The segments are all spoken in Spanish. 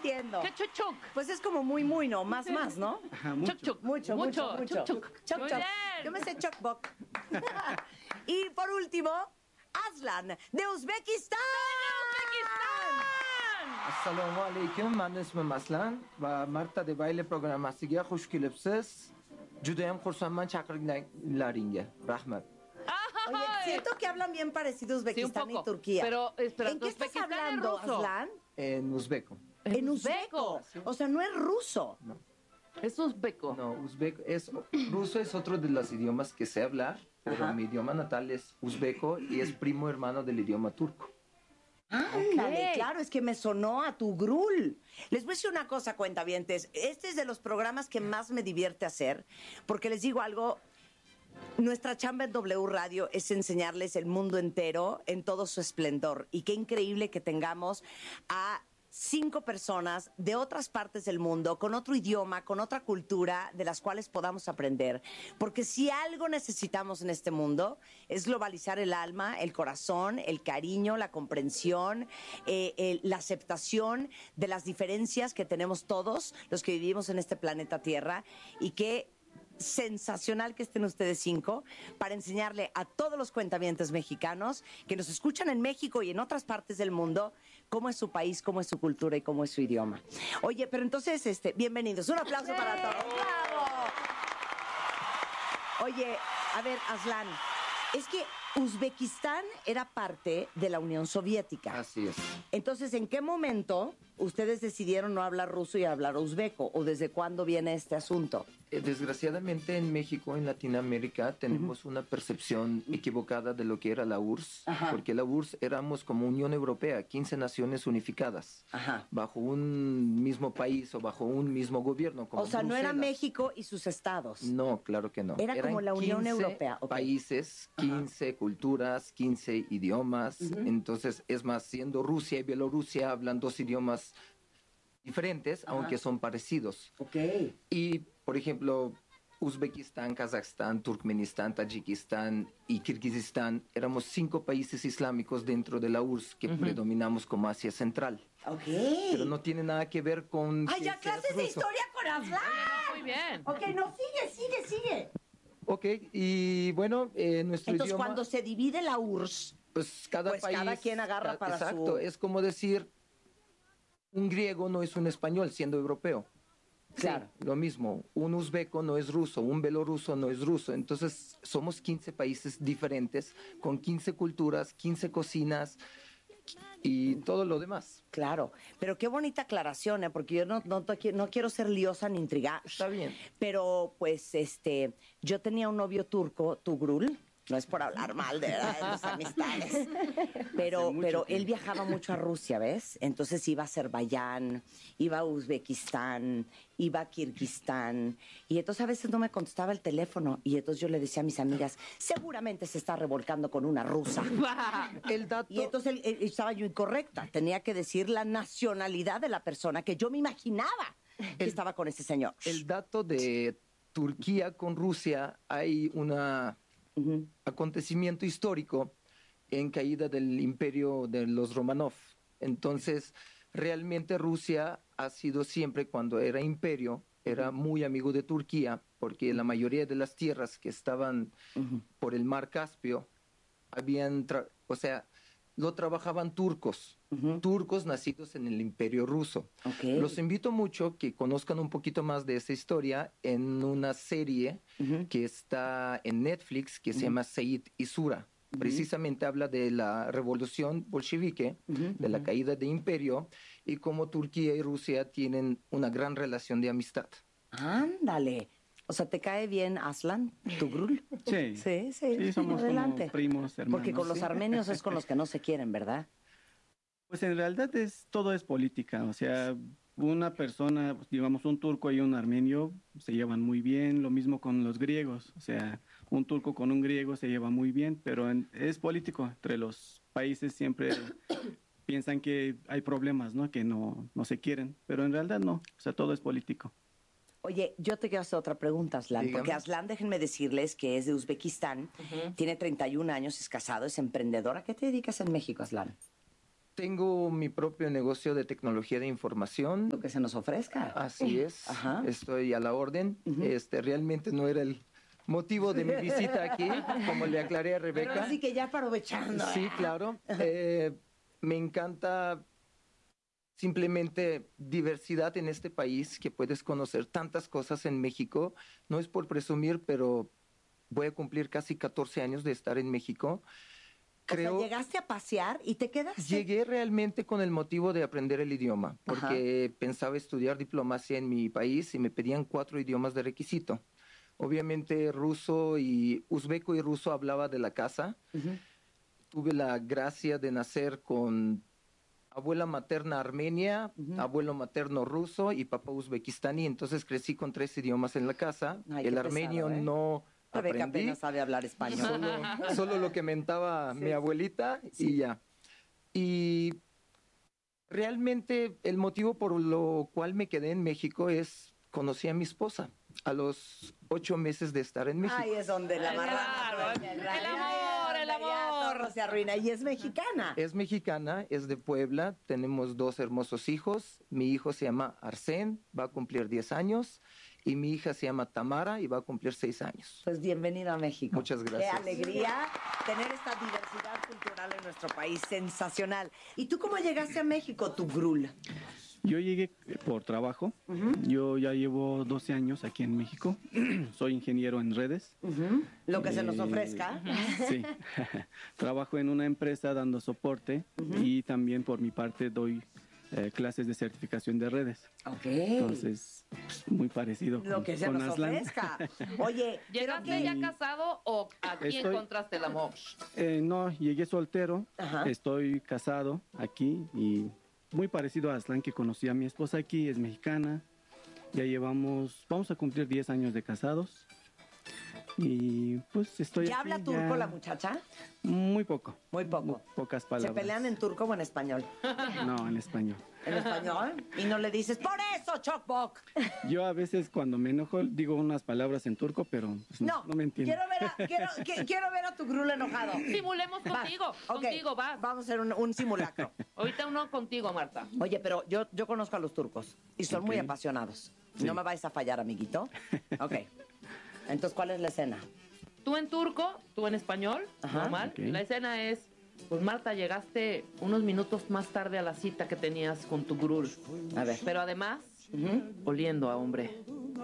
entiendo. ¿Qué chuchuc? Pues es como muy, ¿no? Más, ¿no? Ajá, mucho. Chuc, chuc. Mucho. Chuc, chuc. Choc, Muy choc. bien. Yo me sé chocbok. Y por último, Aslan, de Uzbekistán. Assalomu alaykum, men ismim Aslan va Marta de bayle programmasiga xush kelibsiz. Juda ham xursandman chaqirganlaringga. Rahmat. Oye, siento que hablan bien parecido Uzbekistán y Turquía. Pero, espera, ¿En qué estás ¿Uzbekistán es hablando, ruso? Aslan? En uzbeko. En uzbeco. O sea, no es ruso. No, Es uzbeco. no, uzbeko es ruso es otro de los idiomas que sé hablar, pero Ajá. mi idioma natal es uzbeko y es primo hermano del idioma turco. Ándale, claro, es que me sonó a tu grul. Les voy a decir una cosa, cuentavientes. Este es de los programas que más me divierte hacer, porque les digo algo, nuestra chamba en W Radio es enseñarles el mundo entero en todo su esplendor. Y qué increíble que tengamos a 5 personas de otras partes del mundo, con otro idioma, con otra cultura, de las cuales podamos aprender. Porque si algo necesitamos en este mundo, es globalizar el alma, el corazón, el cariño, la comprensión, la aceptación de las diferencias que tenemos todos los que vivimos en este planeta Tierra. Y que sensacional que estén ustedes 5 para enseñarle a todos los cuentavientes mexicanos que nos escuchan en México y en otras partes del mundo cómo es su país, cómo es su cultura y cómo es su idioma. Oye, pero entonces, bienvenidos. Un aplauso para todos. ¡Bravo! Oye, a ver, Aslan, es que Uzbekistán era parte de la Unión Soviética. Así es. Entonces, ¿en qué momento ustedes decidieron no hablar ruso y hablar uzbeco? ¿O desde cuándo viene este asunto? Desgraciadamente en México, en Latinoamérica, tenemos una percepción equivocada de lo que era la URSS, Ajá. porque la URSS éramos como Unión Europea, 15 naciones unificadas, Ajá. bajo un mismo país o bajo un mismo gobierno. Como O sea, no era Bruselas. México y sus estados. No, claro que no. Era como la Unión 15 Europea, ok. países, 15 culturas, 15 idiomas. Entonces, es más, siendo Rusia y Bielorrusia, hablan 2 idiomas diferentes, aunque son parecidos. Ok. Y, por ejemplo, Uzbekistán, Kazajstán, Turkmenistán, Tayikistán y Kirguistán, éramos 5 países islámicos dentro de la URSS que predominamos como Asia Central. Ok. Pero no tiene nada que ver con... ¡Ay, que ya seas clases de ruso. historia con Aslan! Muy bien. Ok, no, sigue. Ok, y bueno, nuestro Entonces, idioma... cuando se divide la URSS, Pues cada pues país... cada quien agarra para su- Exacto, es como decir, un griego no es un español siendo europeo. Claro. Sí, lo mismo, un uzbeco no es ruso, un belorruso no es ruso. Entonces, somos 15 países diferentes, con 15 culturas, 15 cocinas y todo lo demás. claro. Pero qué bonita aclaración, ¿eh? Porque yo no quiero ser liosa ni intrigar. Está bien. Pero, pues, yo tenía un novio turco, Tugrul. No es por hablar mal de mis amistades. Pero él viajaba mucho a Rusia, ¿ves? Entonces iba a Azerbaiyán, iba a Uzbekistán, iba a Kirguistán. Y entonces a veces no me contestaba el teléfono. Y entonces yo le decía a mis amigas, seguramente se está revolcando con una rusa. El dato... Y entonces estaba yo incorrecta. Tenía que decir la nacionalidad de la persona que yo me imaginaba que estaba con ese señor. El dato de Turquía con Rusia, hay un acontecimiento histórico en caída del imperio de los Romanov. Entonces, realmente Rusia ha sido siempre, cuando era imperio, era muy amigo de Turquía, porque la mayoría de las tierras que estaban por el mar Caspio, lo trabajaban turcos, turcos nacidos en el imperio ruso. Ok. Los invito mucho que conozcan un poquito más de esa historia en una serie que está en Netflix que se llama Seid y Sura. Precisamente habla de la revolución bolchevique, de la caída del imperio y cómo Turquía y Rusia tienen una gran relación de amistad. Ándale. O sea, ¿te cae bien Aslan, Tugrul? Sí. Sí, Somos adelante. como primos, hermanos. Porque con los sí. armenios es con los que no se quieren, ¿verdad? Pues en realidad todo es política. O sea, una persona, pues, digamos, un turco y un armenio se llevan muy bien. Lo mismo con los griegos. O sea, un turco con un griego se lleva muy bien, pero es político. Entre los países siempre piensan que hay problemas, ¿no? Que no se quieren. Pero en realidad no. O sea, todo es político. Oye, yo te quiero hacer otra pregunta, Aslan, Dígame. porque Aslan, déjenme decirles que es de Uzbekistán, tiene 31 años, es casado, es emprendedor. ¿A qué te dedicas en México, Aslan? Tengo mi propio negocio de tecnología de información. Lo que se nos ofrezca. Así es. Ajá. Estoy a la orden. Realmente no era el motivo de mi visita aquí, como le aclaré a Rebeca. Pero así que ya aprovechando. Sí, claro. Me encanta simplemente diversidad en este país, que puedes conocer tantas cosas en México. No es por presumir, pero voy a cumplir casi 14 años de estar en México. Creo, o sea, llegaste a pasear y te quedaste. Llegué realmente con el motivo de aprender el idioma, porque pensaba estudiar diplomacia en mi país y me pedían 4 idiomas de requisito. Obviamente ruso y uzbeco y ruso hablaba de la casa. Tuve la gracia de nacer con abuela materna armenia, abuelo materno ruso y papá uzbekistaní. Entonces crecí con 3 idiomas en la casa. Ay, el armenio pesado, ¿eh? no Rebeca aprendí. apenas sabe hablar español. Solo lo que mentaba mi abuelita y ya. Y realmente el motivo por lo cual me quedé en México es conocí a mi esposa a los 8 meses de estar en México. Ay, es donde la marrana. El amor. Todo se arruina. Y es mexicana. Es mexicana, es de Puebla. Tenemos 2 hermosos hijos. Mi hijo se llama Arsén, va a cumplir 10 años. Y mi hija se llama Tamara y va a cumplir 6 años. Pues bienvenido a México. Muchas gracias. Qué alegría tener esta diversidad cultural en nuestro país. Sensacional. ¿Y tú cómo llegaste a México, tu grul? Yo llegué por trabajo. Yo ya llevo 12 años aquí en México. Soy ingeniero en redes. Lo que se nos ofrezca. Sí. Trabajo en una empresa dando soporte y también por mi parte doy clases de certificación de redes. Ok. Entonces, pues, muy parecido Lo que se con nos Aslan. ofrezca. Oye, ¿llegaste ya casado o aquí encontraste el amor? No, llegué soltero. Ajá. Estoy casado aquí y muy parecido a Aslan, que conocí a mi esposa aquí, es mexicana. Ya vamos a cumplir 10 años de casados. Y pues estoy ¿Ya aquí, habla turco la muchacha? Muy poco. Muy poco. Pocas palabras. ¿Se pelean en turco o en español? No, en español. ¿En español? Y no le dices, por eso, Chokbok. Yo a veces cuando me enojo digo unas palabras en turco, pero pues, no me entiendo. Quiero ver a tu grul enojado. Simulemos contigo. Ok, Contigo, vas. Vamos a hacer un simulacro. Ahorita uno contigo, Marta. Oye, pero yo conozco a los turcos y son muy apasionados. Sí. No me vais a fallar, amiguito. Ok. Entonces, ¿cuál es la escena? Tú en turco, tú en español, Ajá. normal. Ok. La escena es, pues Marta, llegaste unos minutos más tarde a la cita que tenías con tu grul. A ver. Pero además, oliendo a hombre.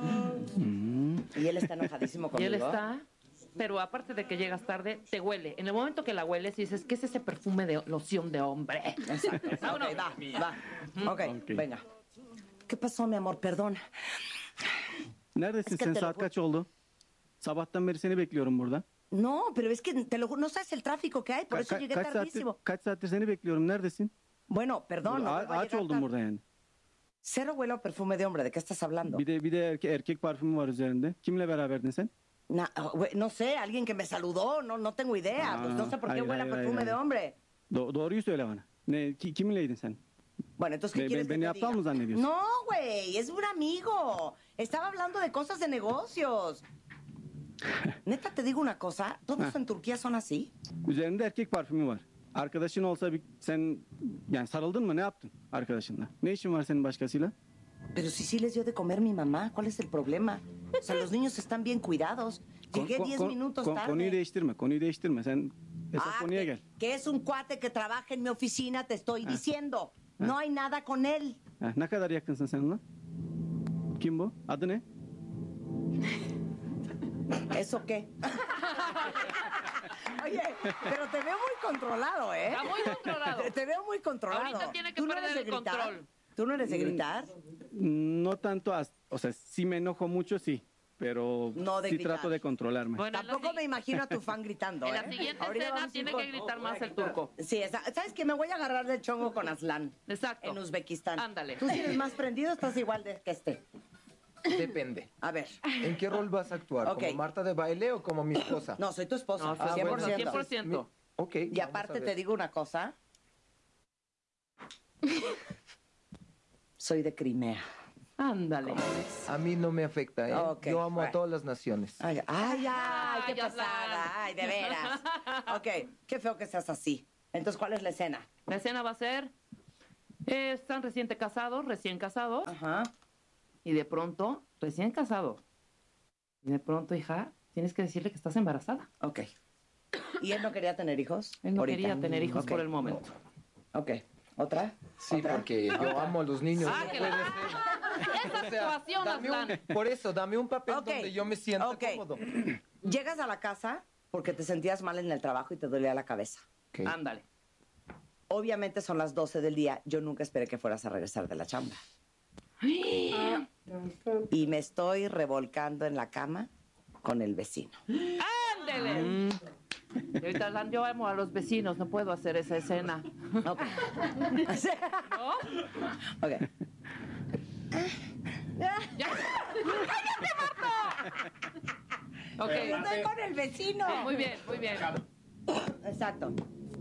Y él está enojadísimo Y conmigo. él está, pero aparte de que llegas tarde, te huele. En el momento que la hueles, dices, ¿qué es ese perfume de loción de hombre? Exacto. Vámonos. Ok, va. Ok, Ok. venga. ¿Qué pasó, mi amor? Perdón. Neredesin Es que sen? te lo Saat juro. kaç oldu? Sabahtan beri seni bekliyorum burada. No, pero es que te lo juro, no sabes el tráfico que hay, por eso llegué tardísimo. Kaç saattir seni bekliyorum. Neredesin? Bueno, perdón, no vuelvo a Ağaç llegar oldum tarde. burada yani. Cero huele a perfume de hombre, ¿de qué estás hablando? Bir de erkek parfümü var üzerinde. Kimle beraberdin sen? No sé, alguien que me saludó, no tengo idea. Pues no sé por qué hayır, huele a hayır, perfume hayır. de hombre. Doğruyu söyle bana. Kiminleydin sen? Bueno, entonces, ¿qué quieres que beni te aptal diga? mı zannediyorsun? No, güey, es un amigo. Estaba hablando de cosas de negocios. Neta, te digo una cosa, todos en Turquía son así. Üzerinde erkek parfümü var. Arkadaşın olsa sen yani sarıldın mı, ne yaptın arkadaşınla? Ne işin var senin başkasıyla? Pero sí les dio de comer mi mamá, ¿cuál es el problema? O sea, los niños están bien cuidados. Llegué 10 minutos tarde. Konuyu değiştirme. Sen esas konuya gel. que es un cuate que trabaja en mi oficina, te estoy diciendo. No hay nada con él. Ne kadar yakınsın sen onunla? Kim bu? Adı ne? ¿Eso qué? Oye, pero te veo muy controlado, ¿eh? Está muy controlado. Te veo muy controlado. Ahorita tiene que ¿Tú no perder eres de el gritar? control. ¿Tú no eres de gritar? No tanto, o sea, sí me enojo mucho, sí, pero No de sí gritar. trato de controlarme. Bueno, en la Tampoco si- me imagino a tu fan gritando, En la ¿eh? siguiente Ahorita escena vamos a ir tiene con- que gritar más el turco. Sí, ¿sabes qué? Me voy a agarrar del chongo con Aslan. Exacto. En Uzbekistán. Ándale. ¿Tú si eres más prendido o estás igual de que este? Depende. A ver. ¿En qué rol vas a actuar? Ok. ¿Como Marta de baile o como mi esposa? No, soy tu esposa. No, Ah, 100%. bueno, 100%. Ok. Y vamos a aparte ver. te digo una cosa. Soy de Crimea. Ándale. A mí no me afecta, ¿eh? Ok, Yo amo a bueno. todas las naciones. Ay, qué Ay, pasada. Aslan. Ay, de veras. Ok, qué feo que seas así. Entonces, ¿cuál es la escena? La escena va a ser, están recién casados, Ajá. y de pronto, recién casados, y de pronto, hija, tienes que decirle que estás embarazada. Ok. ¿Y él no quería tener hijos? Él no ahorita? quería tener hijos Ok. por el momento. Ok. ¿Otra? Sí, ¿Otra? porque yo amo a los niños. Ah, no que puede la- ser. Esa situación, Aslan. Por eso, dame un papel Ok. donde yo me sienta Ok. cómodo. Llegas a la casa porque te sentías mal en el trabajo y te dolía la cabeza. Ok. Ándale. Obviamente son las 12 del día. Yo nunca esperé que fueras a regresar de la chamba. Y me estoy revolcando en la cama con el vecino. ¡Ándele! Y ahorita, Aslan, yo amo a los vecinos, no puedo hacer esa escena. Ok. ¿No? Ok. ¡Ya! ¡Cállate, Marta! Ok. Estoy con el vecino. Sí, muy bien, muy bien. Exacto.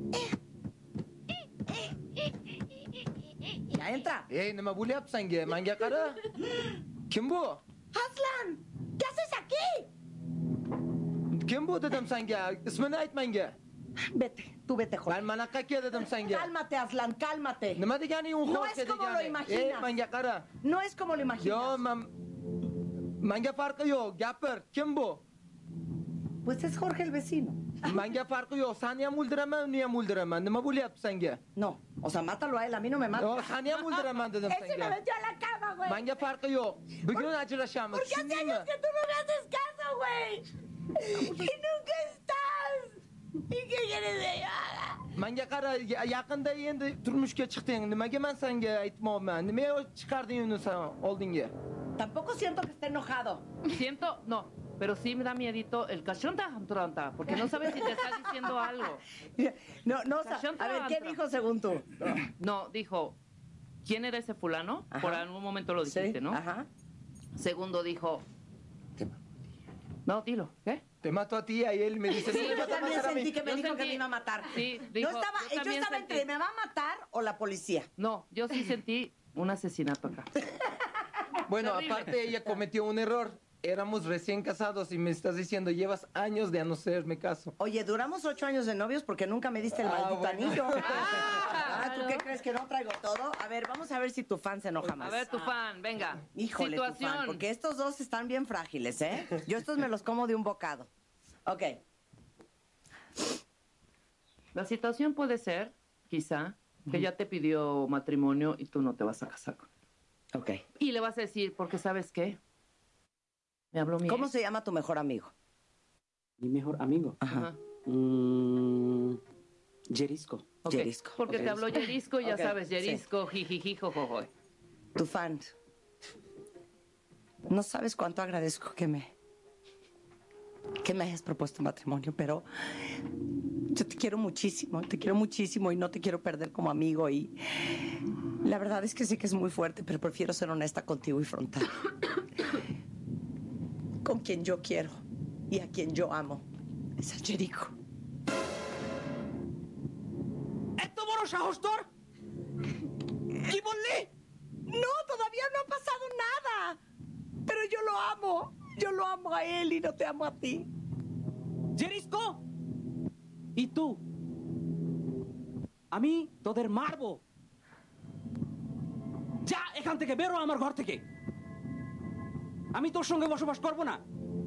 Ya entra. Hey, nima bu yapsan manga qara. Kim bu? Aslan, ¿qué haces aquí? Kim bu dedim senga? Ismini ayt menga. Vete, tú vete, Jorge. Men manaqa ke dedim senga. Cálmate, Aslan, cálmate. Nima degani un No Jorge es como lo degani? imaginas. Manga qara. No es como lo imaginas. Yo manga farqi yo'q. Gapir. Kim bu? Pues es Jorge el vecino. Manga farqi yo'q. Seni ham o'ldiraman, uni ham o'ldiraman. Nima bo'lyapti senga? No, o sea, mátalo a él, a mí no me mata. Yo seni ham o'ldiraman dedim Ese me senga. metió a la cama, güey. Manga farqi yo'q. Bugun ajrashamiz. ¿Por qué hace tushundingmi? años que tú no me haces caso, güey? Y nunca estás. ¿Y qué quieres de ella? Menga qara, yaqinda endi turmushga chiqding. Nimaga men senga aytmoqman? Nima chiqarding uni sen oldinga? Tampoco siento que esté enojado. Siento, no, pero sí me da miedito el cachonta, porque no sabes si te está diciendo algo. No, no, o sea, a ver, ¿qué dijo según tú? No, dijo, ¿quién era ese fulano? Ajá. Por algún momento lo dijiste, Sí, ¿no? Ajá. Segundo dijo, no, dilo, ¿qué? Te mato a ti y a él me dice, Sí, "No, yo me vas a también matar a mí". sentí que me Yo dijo que sentí- me iba a matar. Sí, yo dijo, estaba, yo también entre sentí. me va a matar o la policía. No, yo sí sentí un asesinato acá. Bueno, Terrible. aparte ella cometió un error. Éramos recién casados y me estás diciendo, llevas años de no hacerme caso. Oye, duramos 8 años de novios porque nunca me diste el maldito bueno. anillo. Ah, ¿Tú qué crees que no traigo todo? A ver, vamos a ver si tu fan se enoja más. A ver, tu fan, venga. Híjole, tu Situación. fan, porque estos dos están bien frágiles, ¿eh? Yo estos me los como de un bocado. Ok. La situación puede ser, quizá, que ya te pidió matrimonio y tú no te vas a casar con él. Ok. Y le vas a decir, porque ¿sabes qué? Me habló mi ¿Cómo ex. se llama tu mejor amigo? Mi mejor amigo. Ajá. Yerisco. Ok, Yerisco. Porque Ok. te habló Yerisco, ya Ok, sabes, sí. Yerisco, jijiji, jojojo. Tu fan. No sabes cuánto agradezco que me hayas propuesto matrimonio, pero yo te quiero muchísimo y no te quiero perder como amigo y la verdad es que sé que es muy fuerte, pero prefiero ser honesta contigo y frontal. Con quien yo quiero y a quien yo amo es a Jericho. এত বড় সাহস তোর কি বললি No, todavía no ha pasado nada. Pero yo lo amo a él y no te amo a ti. জেরিস্কো ই তু আমি তোদের মারবো যা এখান থেকে বেরো আমার ঘর থেকে আমি তোর সঙ্গে বসবাস করব না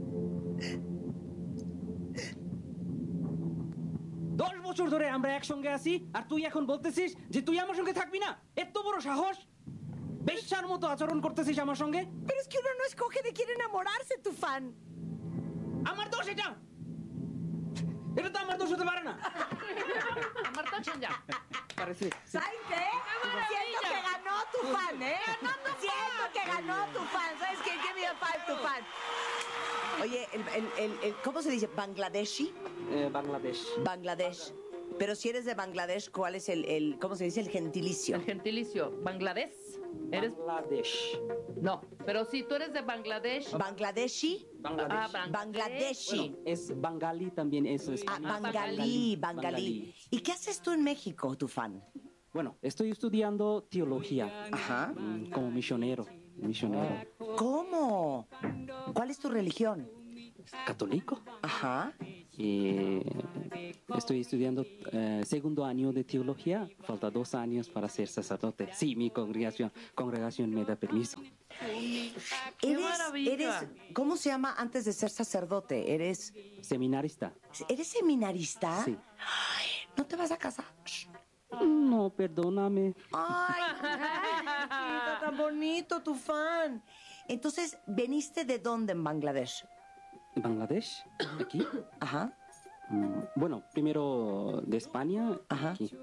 10 বছর ধরে আমরা একসঙ্গে আছি আর তুই এখন বলতেছিস যে তুই আমার সঙ্গে থাকবি না এত বড় সাহস বেশ্যার মতো আচরণ করতেছিস আমার সঙ্গে Pero es que uno no escoge de quién enamorarse, tu fan. আমার দোষ এটা এটা তো আমার দোষ হতে পারে না Marta ya. parece ¿Sabes qué? Siento que ganó tu fan, ¿eh? Siento que ganó tu fan. ¿Sabes qué? Give me a five, tu fan. Oye, ¿cómo se dice? ¿Bangladeshi? Bangladesh Bangladesh. Pero si eres de Bangladesh, ¿cuál es cómo se dice? El gentilicio. El gentilicio, Bangladesh. ¿Eres? Bangladesh No, pero si tú eres de Bangladesh. ¿Bangladeshi? Bangladesh Bangladeshi. es bengalí también es Ah, español. Bangalí. ¿Y qué haces tú en México, tu fan? Bueno, estoy estudiando teología Ajá. como misionero. ¿Cómo? ¿Cuál es tu religión? Católico. Ajá. Estoy estudiando segundo año de teología. Falta 2 años para ser sacerdote. Sí, mi congregación me da permiso. ¡Qué maravilla! ¿Cómo se llama antes de ser sacerdote? Seminarista. ¿Eres seminarista? Sí. Ay, ¿no te vas a casar? No, perdóname. Ay, chiquita, tan bonito tu fan. Entonces, ¿veniste de dónde en Bangladesh? ¿Bangladesh? ¿Aquí? Ajá. Bueno, primero de España. Ajá. Aquí.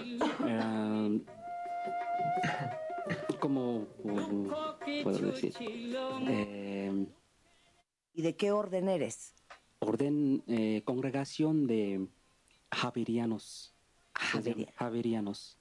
¿Cómo puedo decir? ¿Y de qué orden eres? Congregación de Javerianos. Javerianos.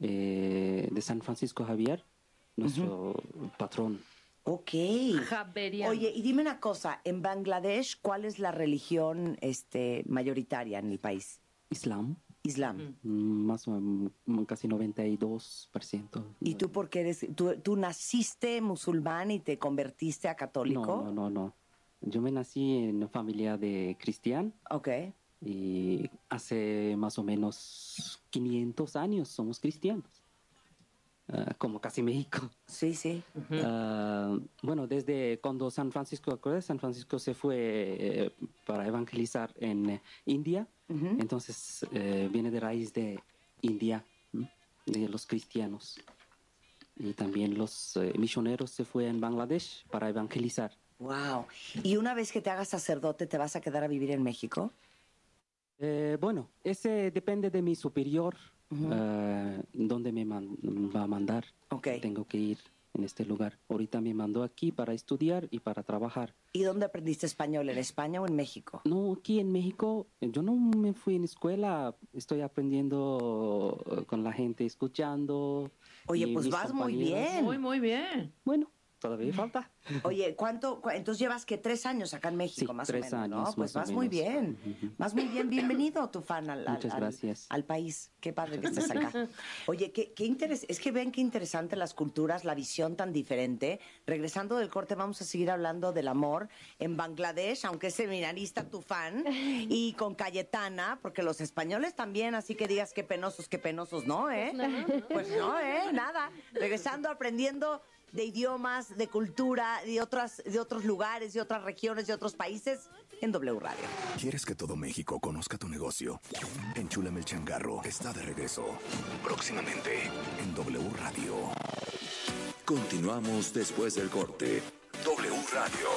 De San Francisco Javier, nuestro patrón. Ok. Javeriano. Oye, y dime una cosa, en Bangladesh, ¿cuál es la religión mayoritaria en el país? Islam. Islam. Más o menos, casi 92%. ¿Y tú por qué tú naciste musulmán y te convertiste a católico? No. Yo me nací en una familia de cristiano. Ok. Y hace más o menos 500 años somos cristianos. Como casi México. Sí, sí. Bueno, desde cuando San Francisco se fue para evangelizar en India, entonces viene de raíz de India, de los cristianos. Y también los misioneros se fue en Bangladesh para evangelizar. Wow. ¿Y una vez que te hagas sacerdote, te vas a quedar a vivir en México? Bueno, ese depende de mi superior. ¿Dónde me va a mandar? Okay. Tengo que ir en este lugar. Ahorita me mandó aquí para estudiar y para trabajar. ¿Y dónde aprendiste español? ¿En España o en México? No, aquí en México. Yo no me fui en escuela. Estoy aprendiendo con la gente, escuchando. Oye, pues vas muy bien. Muy bien. Bueno, todavía falta. Oye, entonces llevas que 3 años acá en México, Sí, más 3 o menos, ¿no? años, Pues más o vas muy menos. bien. Vas muy bien. Bienvenido, tu fan, Muchas gracias. al país. Qué padre que estés acá. Oye, es que ven qué interesante las culturas, la visión tan diferente. Regresando del corte, vamos a seguir hablando del amor en Bangladesh, aunque es seminarista tu fan, y con Cayetana, porque los españoles también, así que digas qué penosos, ¿no, eh? Pues no, nada. Regresando, aprendiendo de idiomas, de cultura, de otros lugares, de otras regiones, de otros países, en W Radio. ¿Quieres que todo México conozca tu negocio? Enchúlame el changarro está de regreso. Próximamente en W Radio. Continuamos después del corte. W Radio.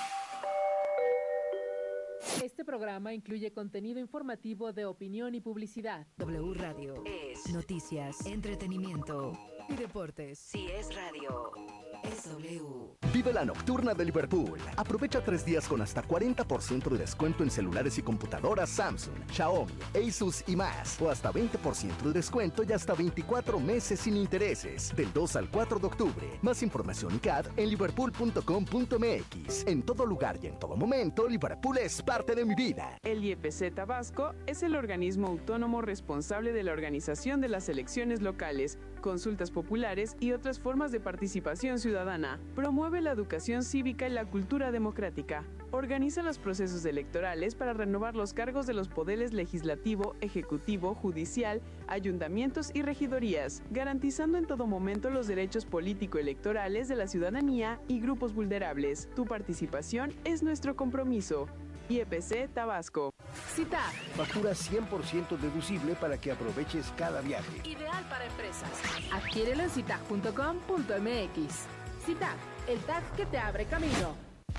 Este programa incluye contenido informativo de opinión y publicidad. W Radio es noticias, entretenimiento y deportes. Si es radio, es W. Vive la nocturna de Liverpool. Aprovecha 3 días con hasta 40% de descuento en celulares y computadoras Samsung, Xiaomi, Asus y más. O hasta 20% de descuento y hasta 24 meses sin intereses. Del 2 al 4 de octubre. Más información y CAD en liverpool.com.mx. En todo lugar y en todo momento, Liverpool es parte de mi vida. El IEPC Tabasco es el organismo autónomo responsable de la organización de las elecciones locales, consultas populares y otras formas de participación ciudadana. Promueve la educación cívica y la cultura democrática. Organiza los procesos electorales para renovar los cargos de los poderes legislativo, ejecutivo, judicial, ayuntamientos y regidorías, garantizando en todo momento los derechos político-electorales de la ciudadanía y grupos vulnerables. Tu participación es nuestro compromiso. IEPC Tabasco. CITAC. Factura 100% deducible para que aproveches cada viaje. Ideal para empresas. Adquiérelo en citac.com.mx. CITAC, el tag que te abre camino.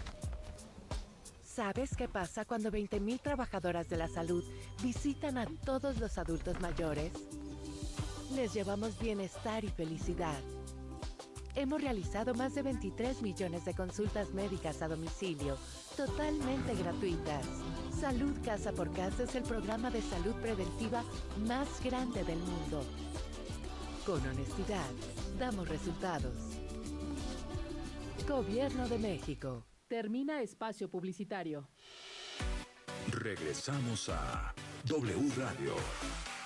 ¿Sabes qué pasa cuando 20,000 trabajadoras de la salud visitan a todos los adultos mayores? Les llevamos bienestar y felicidad. Hemos realizado más de 23 millones de consultas médicas a domicilio, totalmente gratuitas. Salud Casa por Casa es el programa de salud preventiva más grande del mundo. Con honestidad, damos resultados. Gobierno de México. Termina espacio publicitario. Regresamos a W Radio.